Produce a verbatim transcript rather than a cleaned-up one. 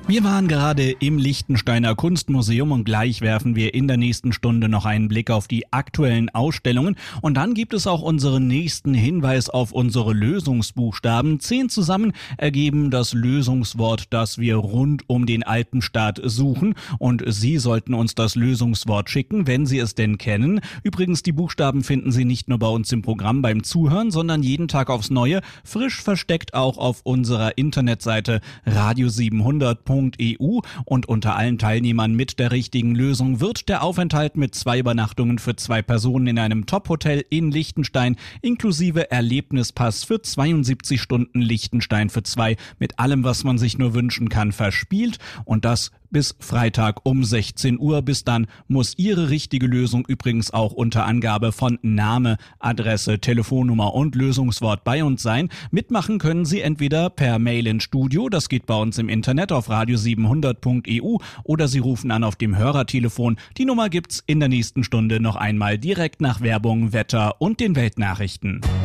Wir waren gerade im Liechtensteiner Kunstmuseum und gleich werfen wir in der nächsten Stunde noch einen Blick auf die aktuellen Ausstellungen und dann gibt es auch unseren nächsten Hinweis auf unsere Lösungsbuchstaben. Zehn zusammen ergeben das Lösungswort, das wir rund um den Alpenstaat suchen und Sie sollten uns das Lösungswort schicken, wenn Sie es denn kennen. Übrigens, die Buchstaben finden Sie nicht nur bei uns im Programm beim Zuhören, sondern jeden Tag aufs Neue, frisch versteckt auch auf unserer Internetseite radio siebenhundert punkt e u und unter allen Teilnehmern mit der richtigen Lösung wird der Aufenthalt mit zwei Übernachtungen für zwei Personen in einem Top-Hotel in Liechtenstein inklusive Erlebnispass für zweiundsiebzig Stunden Liechtenstein für zwei mit allem, was man sich nur wünschen kann, verspielt und das bis Freitag um sechzehn Uhr. Bis dann muss Ihre richtige Lösung übrigens auch unter Angabe von Name, Adresse, Telefonnummer und Lösungswort bei uns sein. Mitmachen können Sie entweder per Mail ins Studio, das geht bei uns im Internet auf radio siebenhundert punkt e u oder Sie rufen an auf dem Hörertelefon. Die Nummer gibt's in der nächsten Stunde noch einmal direkt nach Werbung, Wetter und den Weltnachrichten.